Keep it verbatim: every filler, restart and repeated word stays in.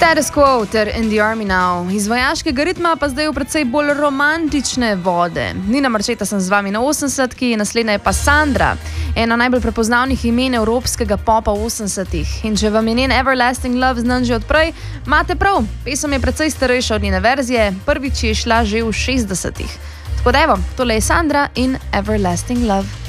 Status Quo ter In the Army Now. Iz vojaškega ritma pa zdaj v precej bolj romantične vode. Nina Marčeta sem z vami na osemdesetki, naslednja je pa Sandra, ena najbolj prepoznavnih imen evropskega popa v osemdesetih. In če vam je njen Everlasting Love znan že odprej, imate prav, pesem je precej starejša od njene verzije, prvič je šla že v šestdesetih. Tako da evo, tole je Sandra in Everlasting Love.